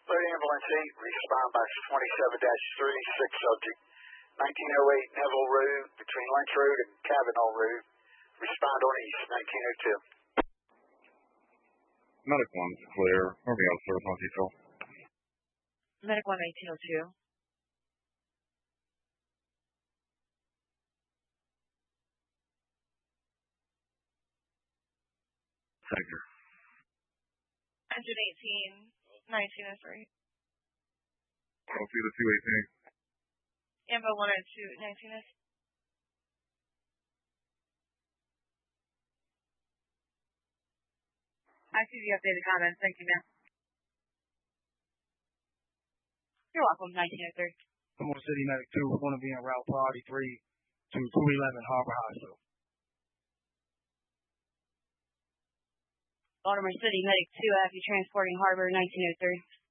Load ambulance 8, respond by 27-3, 6 subject. 1908 Neville Road, between Lynch Road and Cavanaugh Road. Respond on east, 1902. Medic 1's clear. Where are we on service on detail? Medic 1, 1902. Sector. Engine 18, 1903. I'll see the 218. Ambo 102, 1903. I see the updated comments. Thank you, ma'am. You're welcome, 1903. Baltimore City Medic 2 is going to be en route priority 3 to 211 Harbor Hospital. Baltimore City Medic 2, I have you transporting Harbor, 1903.